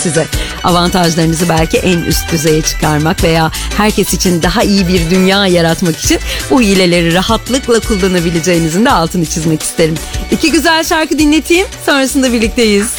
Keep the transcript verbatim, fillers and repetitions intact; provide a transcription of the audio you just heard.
size. Avantajlarınızı belki en üst düzeye çıkarmak veya herkes için daha iyi bir dünya yaratmak için bu hileleri rahatlıkla kullanabileceğinizin de altını çizmek isterim. İki güzel şarkı dinleteyim, sonrasında birlikteyiz.